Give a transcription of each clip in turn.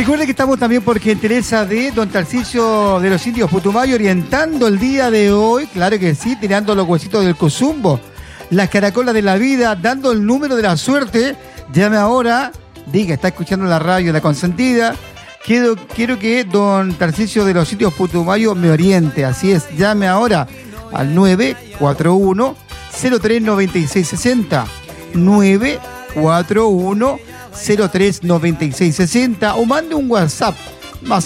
Recuerde que estamos también por gentileza de don Tarcisio de los Indios Putumayo, orientando el día de hoy, claro que sí, tirando los huesitos del cozumbo, las caracolas de la vida, dando el número de la suerte. Llame ahora, diga, está escuchando la radio La Consentida. Quiero que don Tarcisio de los Indios Putumayo me oriente, así es, llame ahora al 941-039660, 941-039660, o mande un WhatsApp más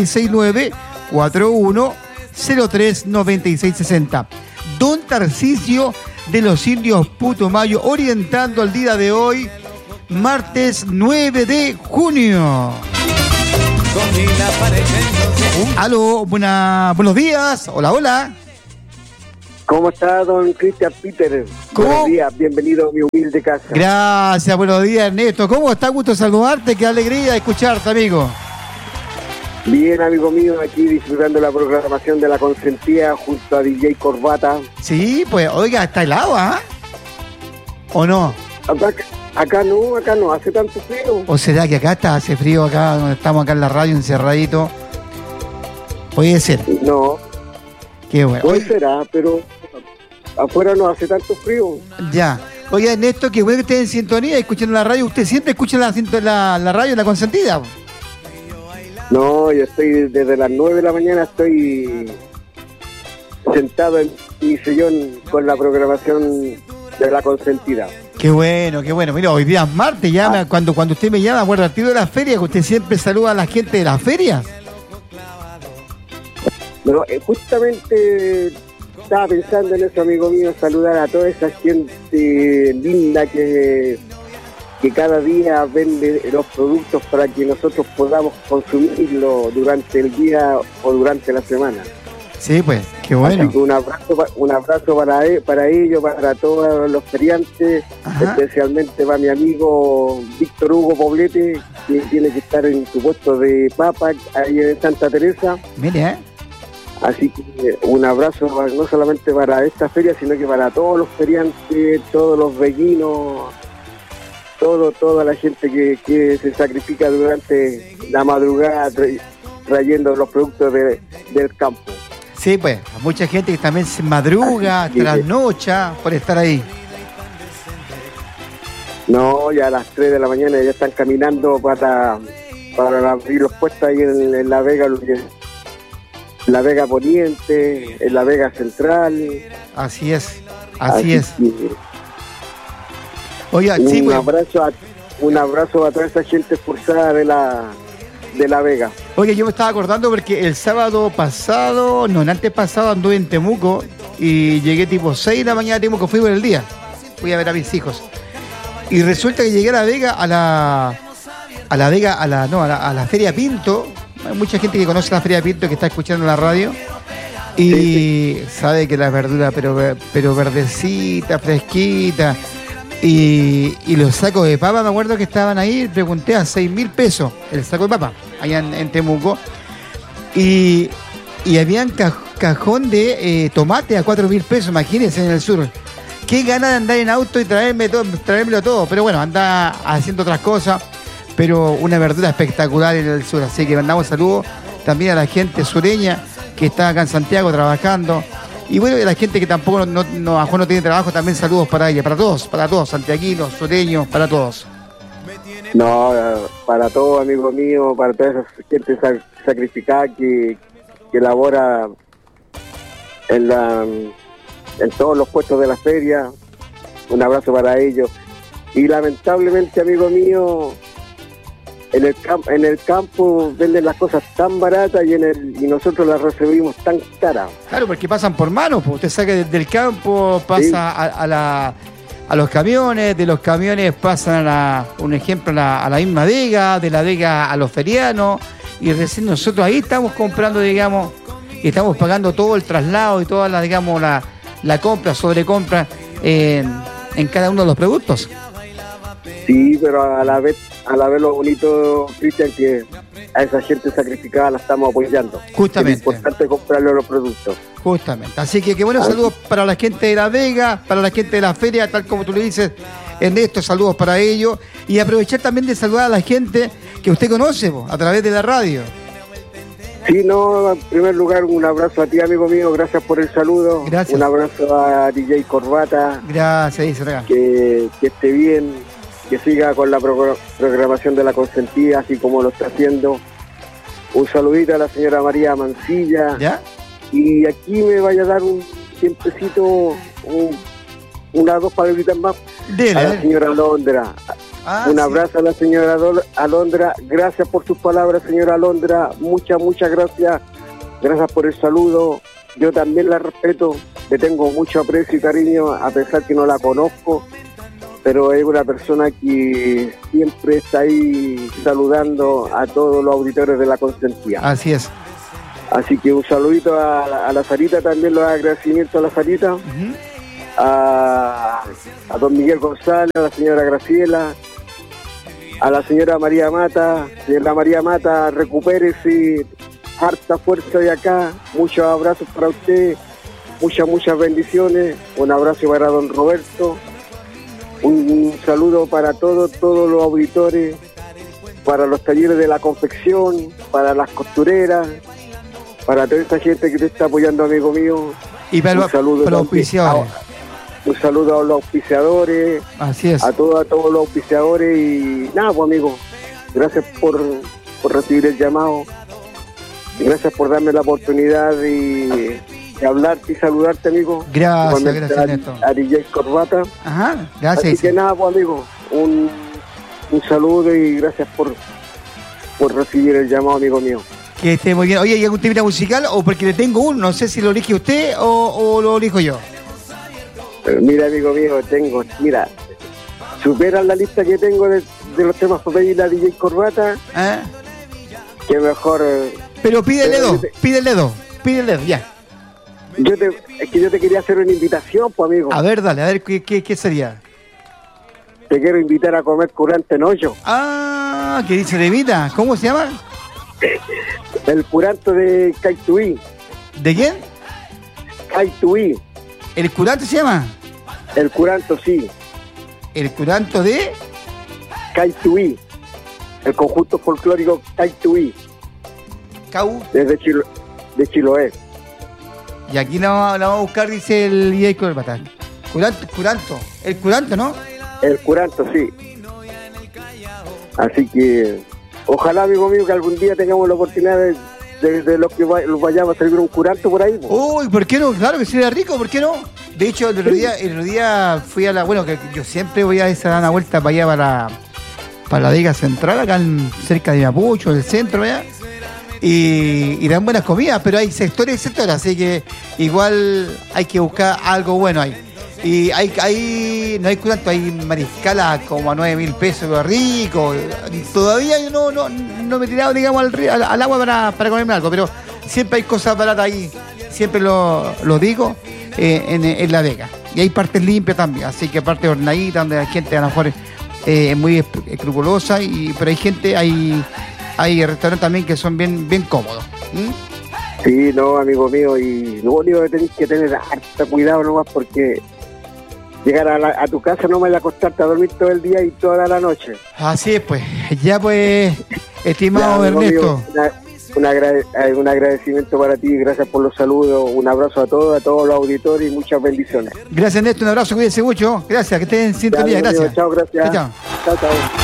569-41-039660. Don Tarcisio de los Indios Putumayo, orientando el día de hoy, martes 9 de junio. Aló, buenos días. Hola, hola. ¿Cómo está, don Cristian Peter? ¿Cómo? Buenos días, bienvenido a mi humilde casa. Gracias, buenos días, Ernesto. ¿Cómo está? Gusto saludarte, qué alegría escucharte, amigo. Bien, amigo mío, aquí disfrutando la programación de La Consentida junto a DJ Corbata. Sí, pues, oiga, está helado, ¿ah? ¿O no? Acá no, hace tanto frío. ¿O será que acá hace frío, acá donde estamos acá en la radio encerradito? Puede ser. No. Qué bueno. Puede será, pero afuera no hace tanto frío. Ya. Oiga, Ernesto, qué bueno que esté en sintonía escuchando la radio. ¿Usted siempre escucha la radio La Consentida? No, yo estoy desde las 9 de la mañana, estoy sentado en mi sillón con la programación de La Consentida. Qué bueno, qué bueno. Mira, hoy día es martes, ya cuando usted me llama, acuerdo al tiro de la feria, que usted siempre saluda a la gente de las ferias. No, justamente estaba pensando en eso, amigo mío, saludar a toda esa gente linda que cada día vende los productos para que nosotros podamos consumirlo durante el día o durante la semana. Sí, pues, qué bueno. Así que un abrazo para ellos, para todos los feriantes. Ajá. Especialmente para mi amigo Víctor Hugo Poblete, que tiene que estar en su puesto de papa ahí en Santa Teresa. Mire, Así que un abrazo no solamente para esta feria, sino que para todos los feriantes, todos los veguinos, toda la gente que se sacrifica durante la madrugada trayendo los productos del campo. Sí, pues, mucha gente que también se madruga, trasnocha por estar ahí. No, ya a las 3 de la mañana ya están caminando para abrir los puestos ahí en La Vega, La Vega Poniente, en La Vega Central. Así es. Oiga, un abrazo a toda esa gente esforzada de La Vega. Oye, yo me estaba acordando porque el sábado pasado, no, el antes pasado anduve en Temuco y llegué tipo 6 de la mañana a Temuco, fui por el día. Fui a ver a mis hijos. Y resulta que llegué a La Vega, a la Feria Pinto. Hay mucha gente que conoce la Feria Pinto que está escuchando la radio y sabe que la verdura, pero verdecita, fresquita. Y los sacos de papa, me acuerdo que estaban ahí, pregunté a 6.000 pesos el saco de papa, allá en Temuco. Y habían cajón de tomate a 4.000 pesos, imagínense, en el sur. Qué ganas de andar en auto y traérmelo todo. Pero bueno, anda haciendo otras cosas, pero una verdura espectacular en el sur. Así que mandamos saludos también a la gente sureña que está acá en Santiago trabajando. Y bueno, a la gente que tampoco no tiene trabajo, también saludos para ella, para todos, santiaguinos, sureños, para todos. No, para todos, amigo mío, para toda esa gente sacrificada que labora en todos los puestos de la feria. Un abrazo para ellos. Y lamentablemente, amigo mío, en el campo venden las cosas tan baratas y nosotros las recibimos tan caras. Claro, porque pasan por manos, pues usted saca del campo, pasa sí. a los camiones, de los camiones pasan a la misma vega, de la vega a los ferianos, y recién nosotros ahí estamos comprando, digamos, y estamos pagando todo el traslado y toda la compra, sobrecompra en cada uno de los productos. Sí, pero a la vez lo bonito, Cristian, que a esa gente sacrificada la estamos apoyando. Justamente. Es importante comprarle los productos. Justamente. Así que qué buenos saludos para la gente de La Vega, para la gente de la feria, tal como tú le dices, Ernesto, saludos para ellos. Y aprovechar también de saludar a la gente que usted conoce a través de la radio. Sí, no, en primer lugar, un abrazo a ti, amigo mío, gracias por el saludo. Gracias. Un abrazo a DJ Corbata. Gracias, dice acá. Que esté bien, que siga con la programación de La Consentida, así como lo está haciendo. Un saludito a la señora María Mancilla. ¿Ya? Y aquí me vaya a dar un tiempecito, unas 2 palabritas más. Dele, a la señora Alondra. Un abrazo a la señora Alondra. Gracias por sus palabras, señora Alondra. Muchas gracias. Gracias por el saludo. Yo también la respeto. Le tengo mucho aprecio y cariño, a pesar que no la conozco. Pero es una persona que siempre está ahí saludando a todos los auditores de La Consentida. Así es. Así que un saludito a la Sarita, también los agradecimientos a la Sarita. Uh-huh. A don Miguel González, a la señora Graciela, a la señora María Mata. Señora María Mata, recupérese, harta fuerza de acá. Muchos abrazos para usted, muchas bendiciones. Un abrazo para don Roberto. Un saludo para todos los auditores, para los talleres de la confección, para las costureras, para toda esta gente que te está apoyando, amigo mío. Y para los auspiciadores. Un saludo a los auspiciadores. Así es. A todos los auspiciadores. Y nada, pues, amigo, gracias por recibir el llamado. Gracias por darme la oportunidad de hablarte y saludarte, amigo. Gracias, Néstor. A DJ Corbata. Ajá, gracias. Así que nada, pues, amigo, un saludo y gracias por recibir el llamado, amigo mío. Que esté muy bien. Oye, ¿hay algún tema musical? O porque le tengo uno, no sé si lo elige usted o lo elijo yo. Mira, amigo mío, superan la lista que tengo de los temas para pedir a DJ Corbata. Que mejor... Pero pídele dos, ya. Es que yo te quería hacer una invitación, pues, amigo. A ver, dale, a ver, ¿qué sería? Te quiero invitar a comer curante en hoyo. Ah, ¿qué dice Levita? ¿Cómo se llama? El curanto de Caituí. ¿De quién? Caituí. ¿El curanto se llama? El curanto, sí. ¿El curanto de? Caituí. El conjunto folclórico Caituí. Desde Chiloé. Y aquí la vamos a buscar, dice el DJ Corbata. Curanto. El curanto, ¿no? El curanto, sí. Así que ojalá, amigo mío, que algún día tengamos la oportunidad de los que los vayamos a servir un curanto por ahí. Uy, ¿por qué no? Claro que sería rico, ¿por qué no? De hecho, el otro día fui a bueno, que yo siempre voy a dar una vuelta para allá, para la Vega Central, acá cerca de Mapucho, del centro, ¿verdad? Y dan buenas comidas, pero hay sectores y sectores, así que igual hay que buscar algo bueno ahí. Y no hay curanto, hay mariscala como a 9.000 pesos, lo rico. Todavía yo no me he tirado, digamos, al agua para comerme algo, pero siempre hay cosas baratas ahí, siempre lo digo, en la Vega. Y hay partes limpias también, así que parte hornadita, donde la gente a lo mejor es muy escrupulosa, pero hay gente, hay restaurantes también que son bien cómodos. Sí, no, amigo mío, y lo único que tenéis que tener harta cuidado nomás, porque llegar a tu casa no me va a acostarte a dormir todo el día y toda la noche. Así es, pues. Ya, pues, estimado Ernesto. Mío, un agradecimiento para ti, gracias por los saludos, un abrazo a todos los auditores y muchas bendiciones. Gracias, Ernesto, un abrazo, cuídense mucho. Gracias, que estén en sintonía, gracias. Mío, chao, gracias. Chao. Chao.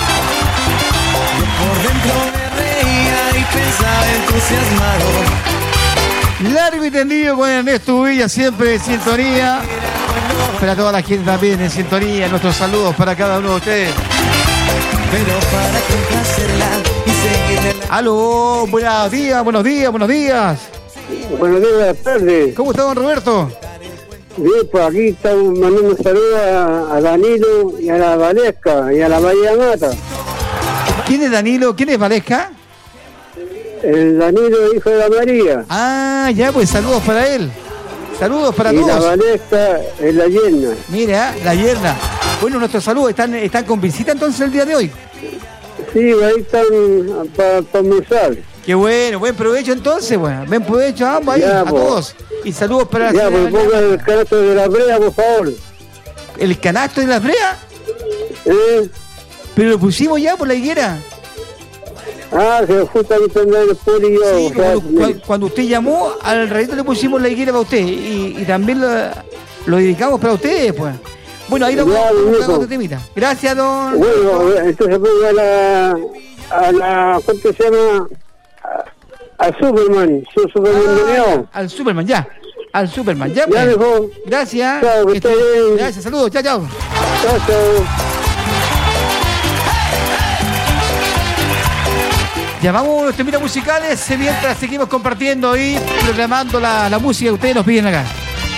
Por dentro me reía y pensaba entusiasmado. Largo y tendido con Ernesto Villa, siempre en sintonía. Para toda la gente también en sintonía, nuestros saludos para cada uno de ustedes. Pero para complacerla y seguirle la... Aló, buenos días. Buenos días, buenas tardes. ¿Cómo está, don Roberto? Bien, pues aquí estamos mandando saludos a Danilo y a la Valesca y a la María Mata. ¿Quién es Danilo? ¿Quién es Valesca? El Danilo, hijo de la María. Ah, ya, pues saludos para él. Saludos para todos. Y la Valesca es la yerna. Mira, la yerna. Bueno, nuestros saludos están con visita entonces el día de hoy. Sí, ahí están para almorzar. Qué bueno, buen provecho entonces, bueno. Buen provecho a ambos ahí, a todos. Y saludos para la pues ponga el canasto de la brea, por favor. ¿El canasto de la brea? Pero lo pusimos ya por la higuera. Ah, que justamente andaba en el pueblo y yo. Sí, cuando usted llamó, al ratito le pusimos la higuera para usted. Y también lo dedicamos para ustedes, pues. Bueno, ahí lo vamos a temita. Gracias, don. Bueno, entonces ponga ¿cuánto se llama? Al Superman, Superman al Superman, ya. Al Superman, ya. Ya, mejor. Gracias. Chao, que esté bien. Gracias, saludos, chao, chao. Chao, chao. Ya vamos a los temitas musicales mientras seguimos compartiendo y programando la música que ustedes nos piden acá.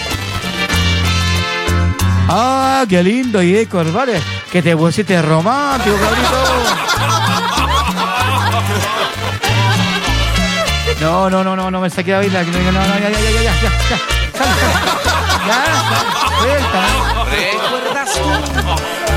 Ah, qué lindo, y Corvales, que te pusiste romántico, cabrito. No me saqué a bailar. No, ya. Sal. Ya, suelta. ¿Recuerdas tú